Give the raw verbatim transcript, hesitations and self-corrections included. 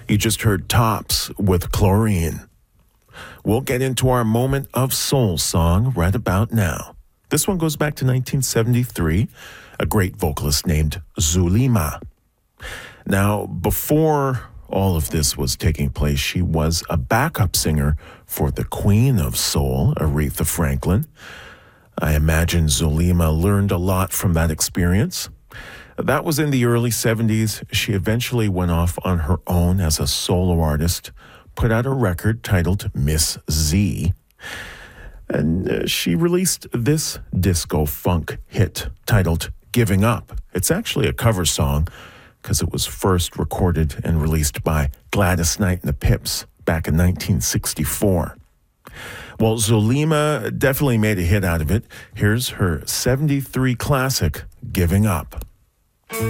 You just heard Tops with Chlorine. We'll get into our moment of soul song right about now. This one goes back to nineteen seventy-three, a great vocalist named Zulima. Now, before all of this was taking place, she was a backup singer for the Queen of Soul, Aretha Franklin. I imagine Zulima learned a lot from that experience. That was in the early seventies. She eventually went off on her own as a solo artist, put out a record titled Miss Z, and uh, she released this disco funk hit titled Giving Up. It's actually a cover song because it was first recorded and released by Gladys Knight and the Pips back in nineteen sixty-four. Well, Zulima definitely made a hit out of it. Here's her seventy-three classic, Giving Up.